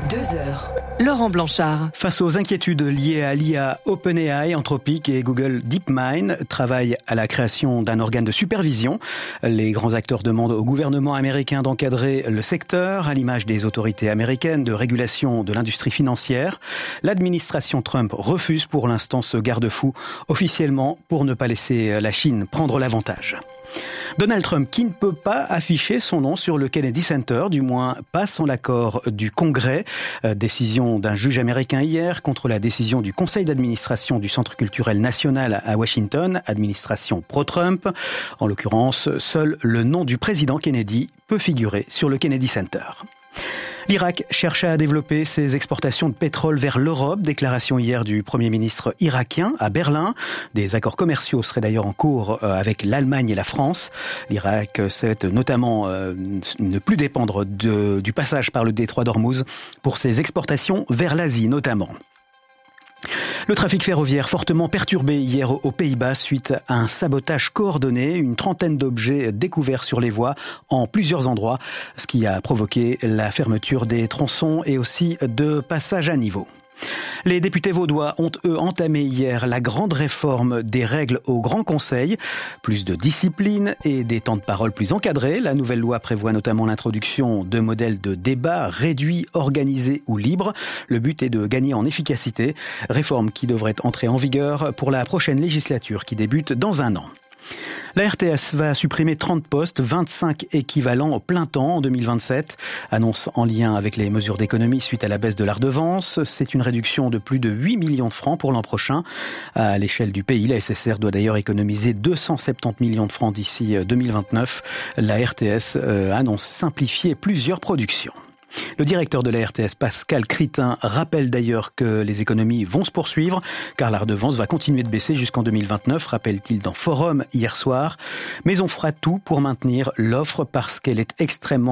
2 heures. Laurent Blanchard. Face aux inquiétudes liées à l'IA, OpenAI, Anthropic et Google DeepMind travaillent à la création d'un organe de supervision. Les grands acteurs demandent au gouvernement américain d'encadrer le secteur, à l'image des autorités américaines de régulation de l'industrie financière. L'administration Trump refuse pour l'instant ce garde-fou, officiellement pour ne pas laisser la Chine prendre l'avantage. Donald Trump, qui ne peut pas afficher son nom sur le Kennedy Center, du moins pas sans l'accord du Congrès. Décision d'un juge américain hier contre la décision du conseil d'administration du Centre culturel national à Washington, administration pro-Trump. En l'occurrence, seul le nom du président Kennedy peut figurer sur le Kennedy Center. L'Irak cherche à développer ses exportations de pétrole vers l'Europe. Déclaration hier du Premier ministre irakien à Berlin. Des accords commerciaux seraient d'ailleurs en cours avec l'Allemagne et la France. L'Irak souhaite notamment ne plus dépendre du passage par le détroit d'Ormuz pour ses exportations vers l'Asie notamment. Le trafic ferroviaire fortement perturbé hier aux Pays-Bas suite à un sabotage coordonné, une trentaine d'objets découverts sur les voies en plusieurs endroits, ce qui a provoqué la fermeture des tronçons et aussi de passages à niveau. Les députés vaudois ont, eux, entamé hier la grande réforme des règles au Grand Conseil. Plus de discipline et des temps de parole plus encadrés. La nouvelle loi prévoit notamment l'introduction de modèles de débat réduits, organisés ou libres. Le but est de gagner en efficacité. Réforme qui devrait entrer en vigueur pour la prochaine législature qui débute dans un an. La RTS va supprimer 30 postes, 25 équivalents au plein temps en 2027. Annonce en lien avec les mesures d'économie suite à la baisse de la redevance. C'est une réduction de plus de 8 millions de francs pour l'an prochain. À l'échelle du pays, la SSR doit d'ailleurs économiser 270 millions de francs d'ici 2029. La RTS annonce simplifier plusieurs productions. Le directeur de la RTS, Pascal Critin, rappelle d'ailleurs que les économies vont se poursuivre car la redevance va continuer de baisser jusqu'en 2029, rappelle-t-il dans Forum hier soir. Mais on fera tout pour maintenir l'offre parce qu'elle est extrêmement